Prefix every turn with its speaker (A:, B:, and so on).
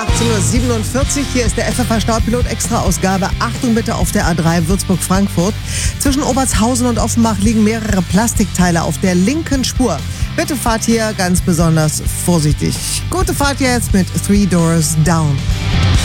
A: 18.47 Uhr. Hier ist der FFH Staupilot Extra Ausgabe. Achtung bitte auf der A3 Würzburg-Frankfurt. Zwischen Obertshausen und Offenbach liegen mehrere Plastikteile auf der linken Spur. Bitte fahrt hier ganz besonders vorsichtig. Gute Fahrt jetzt mit Three Doors Down.